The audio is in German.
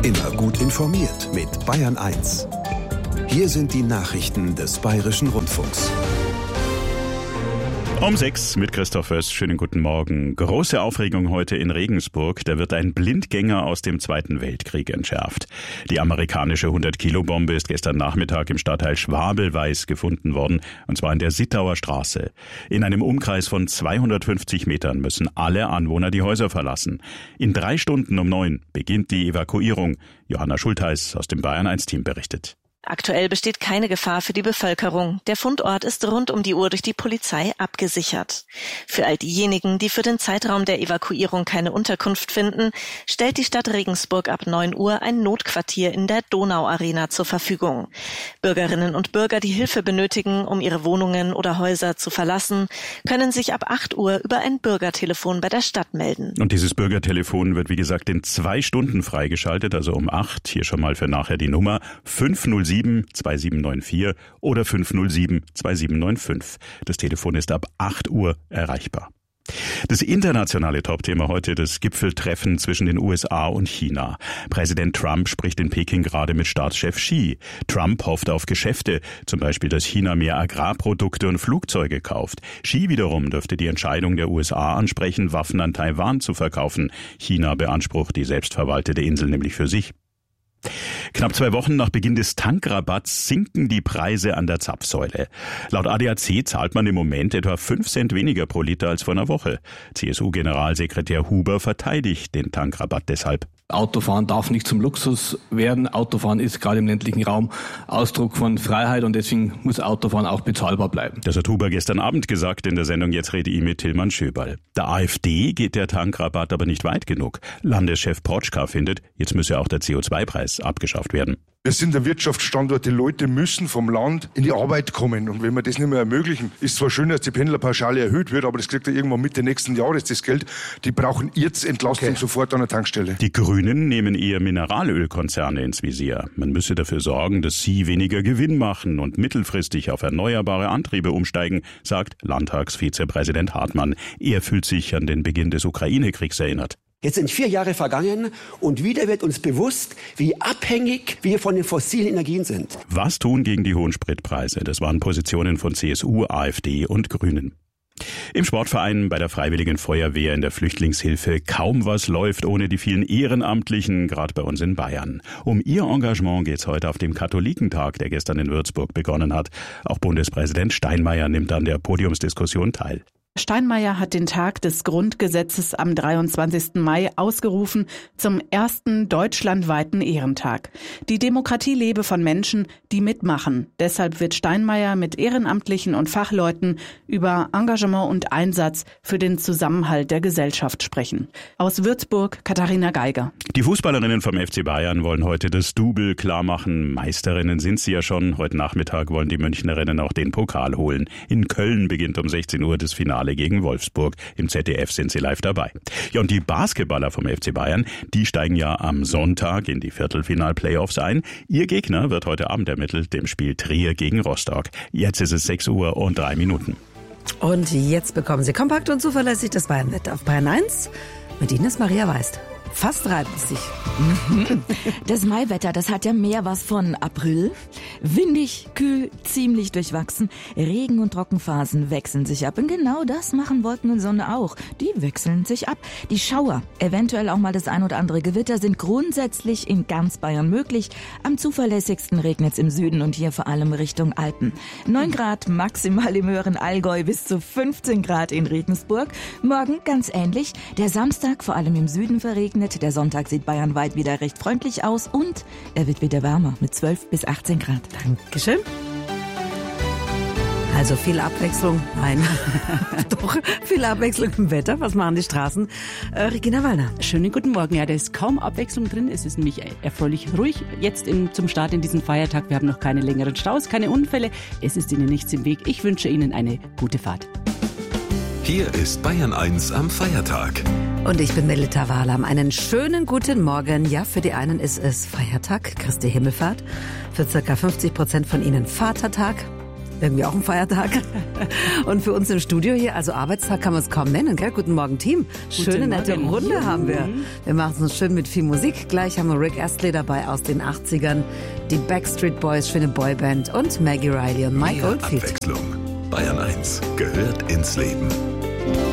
Immer gut informiert mit Bayern 1. Hier sind die Nachrichten des Bayerischen Rundfunks. Um 6 mit Christoph Föst. Schönen guten Morgen. Große Aufregung heute in Regensburg. Da wird ein Blindgänger aus dem Zweiten Weltkrieg entschärft. Die amerikanische 100-Kilo-Bombe ist gestern Nachmittag im Stadtteil Schwabelweiß gefunden worden, und zwar in der Sittauer Straße. In einem Umkreis von 250 Metern müssen alle Anwohner die Häuser verlassen. In 3 Stunden um 9 beginnt die Evakuierung. Johanna Schultheis aus dem Bayern 1-Team berichtet. Aktuell besteht keine Gefahr für die Bevölkerung. Der Fundort ist rund um die Uhr durch die Polizei abgesichert. Für all diejenigen, die für den Zeitraum der Evakuierung keine Unterkunft finden, stellt die Stadt Regensburg ab 9 Uhr ein Notquartier in der Donauarena zur Verfügung. Bürgerinnen und Bürger, die Hilfe benötigen, um ihre Wohnungen oder Häuser zu verlassen, können sich ab 8 Uhr über ein Bürgertelefon bei der Stadt melden. Und dieses Bürgertelefon wird, wie gesagt, in 2 Stunden freigeschaltet, also um 8. Hier schon mal für nachher die Nummer 507 2794 oder 507 2795. Das Telefon ist ab 8 Uhr erreichbar. Das internationale Topthema heute, das Gipfeltreffen zwischen den USA und China. Präsident Trump spricht in Peking gerade mit Staatschef Xi. Trump hofft auf Geschäfte, zum Beispiel, dass China mehr Agrarprodukte und Flugzeuge kauft. Xi wiederum dürfte die Entscheidung der USA ansprechen, Waffen an Taiwan zu verkaufen. China beansprucht die selbstverwaltete Insel nämlich für sich. Knapp 2 Wochen nach Beginn des Tankrabatts sinken die Preise an der Zapfsäule. Laut ADAC zahlt man im Moment etwa 5 Cent weniger pro Liter als vor einer Woche. CSU-Generalsekretär Huber verteidigt den Tankrabatt deshalb. Autofahren darf nicht zum Luxus werden. Autofahren ist gerade im ländlichen Raum Ausdruck von Freiheit und deswegen muss Autofahren auch bezahlbar bleiben. Das hat Huber gestern Abend gesagt in der Sendung Jetzt rede ich mit Tilman Schöberl. Der AfD geht der Tankrabatt aber nicht weit genug. Landeschef Protschka findet, jetzt müsse auch der CO2-Preis abgeschafft werden. Wir sind der Wirtschaftsstandort, die Leute müssen vom Land in die Arbeit kommen. Und wenn wir das nicht mehr ermöglichen, ist zwar schön, dass die Pendlerpauschale erhöht wird, aber das kriegt ja irgendwann Mitte nächsten Jahres das Geld. Die brauchen jetzt Entlastung sofort an der Tankstelle. Die Grünen nehmen eher Mineralölkonzerne ins Visier. Man müsse dafür sorgen, dass sie weniger Gewinn machen und mittelfristig auf erneuerbare Antriebe umsteigen, sagt Landtagsvizepräsident Hartmann. Er fühlt sich an den Beginn des Ukraine-Kriegs erinnert. Jetzt sind 4 Jahre vergangen und wieder wird uns bewusst, wie abhängig wir von den fossilen Energien sind. Was tun gegen die hohen Spritpreise? Das waren Positionen von CSU, AfD und Grünen. Im Sportverein, bei der Freiwilligen Feuerwehr, in der Flüchtlingshilfe, kaum was läuft ohne die vielen Ehrenamtlichen, gerade bei uns in Bayern. Um ihr Engagement geht's heute auf dem Katholikentag, der gestern in Würzburg begonnen hat. Auch Bundespräsident Steinmeier nimmt an der Podiumsdiskussion teil. Steinmeier hat den Tag des Grundgesetzes am 23. Mai ausgerufen zum ersten deutschlandweiten Ehrentag. Die Demokratie lebe von Menschen, die mitmachen. Deshalb wird Steinmeier mit Ehrenamtlichen und Fachleuten über Engagement und Einsatz für den Zusammenhalt der Gesellschaft sprechen. Aus Würzburg, Katharina Geiger. Die Fußballerinnen vom FC Bayern wollen heute das Double klarmachen. Meisterinnen sind sie ja schon. Heute Nachmittag wollen die Münchnerinnen auch den Pokal holen. In Köln beginnt um 16 Uhr das Finale gegen Wolfsburg. Im ZDF sind sie live dabei. Ja, und die Basketballer vom FC Bayern, die steigen ja am Sonntag in die Viertelfinal-Playoffs ein. Ihr Gegner wird heute Abend ermittelt im Spiel Trier gegen Rostock. Jetzt ist es 6 Uhr und 3 Minuten. Und jetzt bekommen Sie kompakt und zuverlässig das Bayernwetter auf Bayern 1. Mit Ihnen ist Maria Weist. Fast reibt es sich. Das Maiwetter, das hat ja mehr was von April. Windig, kühl, ziemlich durchwachsen. Regen- und Trockenphasen wechseln sich ab. Und genau das machen Wolken und Sonne auch. Die wechseln sich ab. Die Schauer, eventuell auch mal das ein oder andere Gewitter, sind grundsätzlich in ganz Bayern möglich. Am zuverlässigsten regnet es im Süden und hier vor allem Richtung Alpen. 9 Grad maximal im höheren Allgäu, bis zu 15 Grad in Regensburg. Morgen ganz ähnlich. Der Samstag vor allem im Süden verregnet. Der Sonntag sieht bayernweit wieder recht freundlich aus und er wird wieder wärmer mit 12 bis 18 Grad. Dankeschön. Also viel Abwechslung? Nein. Doch, viel Abwechslung im Wetter. Was machen die Straßen? Regina Wallner. Schönen guten Morgen. Ja, da ist kaum Abwechslung drin. Es ist nämlich erfreulich ruhig jetzt zum Start in diesen Feiertag. Wir haben noch keine längeren Staus, keine Unfälle. Es ist Ihnen nichts im Weg. Ich wünsche Ihnen eine gute Fahrt. Hier ist Bayern 1 am Feiertag. Und ich bin Melita Wahlam. Einen schönen guten Morgen. Ja, für die einen ist es Feiertag, Christi Himmelfahrt. Für ca. 50% von Ihnen Vatertag. Irgendwie auch ein Feiertag. Und für uns im Studio hier, also Arbeitstag kann man es kaum nennen, gell? Guten Morgen, Team. Schöne, nette Runde haben wir. Wir machen es uns schön mit viel Musik. Gleich haben wir Rick Astley dabei aus den 80ern, die Backstreet Boys, schöne Boyband und Maggie Riley und Mike Oldfield. Abwechslung. Bayern 1 gehört ins Leben.